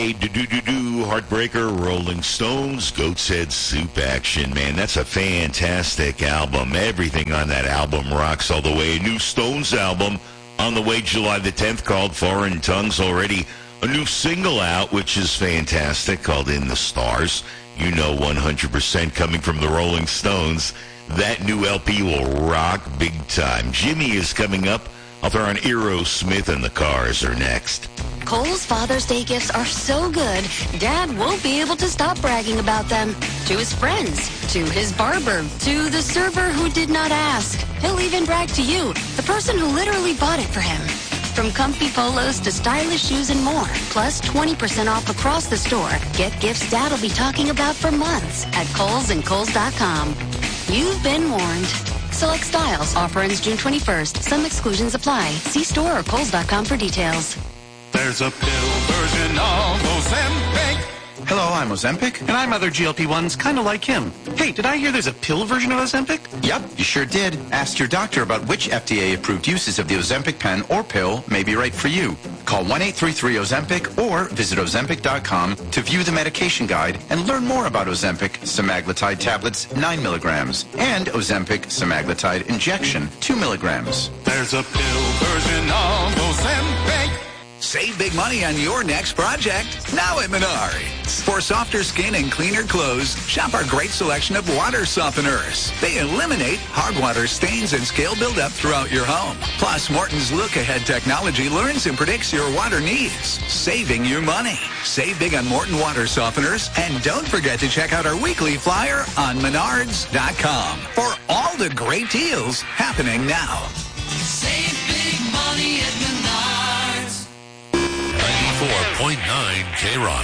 Do Heartbreaker, Rolling Stones, Goat's Head Soup Action. Man, that's a fantastic album. Everything on that album rocks all the way. A new Stones album on the way July the 10th called Foreign Tongues. Already a new single out, which is fantastic, called In the Stars. You know, 100% coming from the Rolling Stones. That new LP will rock big time. Jimmy is coming up. I'll throw on Aerosmith and the Cars are next. Kohl's Father's Day gifts are so good, Dad won't be able to stop bragging about them. To his friends, to his barber, to the server who did not ask. He'll even brag to you, the person who literally bought it for him. From comfy polos to stylish shoes and more, plus 20% off across the store. Get gifts Dad'll be talking about for months at Kohl's and Kohl's.com. You've been warned. Select styles. Offer ends June 21st. Some exclusions apply. See store or Kohl's.com for details. There's a pill version of Ozempic. Hello, I'm Ozempic. And I'm other GLP-1s, kind of like him. Hey, did I hear there's a pill version of Ozempic? Yep, you sure did. Ask your doctor about which FDA-approved uses of the Ozempic pen or pill may be right for you. Call 1-833-OZEMPIC or visit Ozempic.com to view the medication guide and learn more about Ozempic semaglutide tablets 9 milligrams and Ozempic semaglutide injection 2 milligrams. There's a pill version of Ozempic. Save big money on your next project now at Menards. For softer skin and cleaner clothes, shop our great selection of water softeners. They eliminate hard water stains and scale buildup throughout your home. Plus, Morton's look-ahead technology learns and predicts your water needs, saving you money. Save big on Morton water softeners, and don't forget to check out our weekly flyer on Menards.com for all the great deals happening now. Save big money at Menards. 94.9 K-Rock.